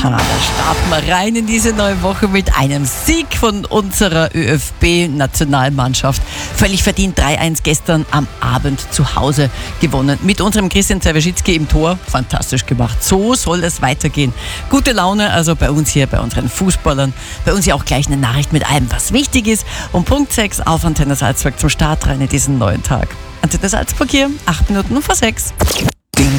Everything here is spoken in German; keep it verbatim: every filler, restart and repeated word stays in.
Kanada starten wir rein in diese neue Woche mit einem Sieg von unserer ÖFB-Nationalmannschaft. Völlig verdient drei eins gestern am Abend zu Hause gewonnen. Mit unserem Christian Zerweschitzky im Tor. Fantastisch gemacht. So soll es weitergehen. Gute Laune also bei uns hier, bei unseren Fußballern. Bei uns ja auch gleich eine Nachricht mit allem, was wichtig ist. Um Punkt sechs auf Antenne Salzburg zum Start rein in diesen neuen Tag. Antenne Salzburg hier, acht Minuten vor sechs.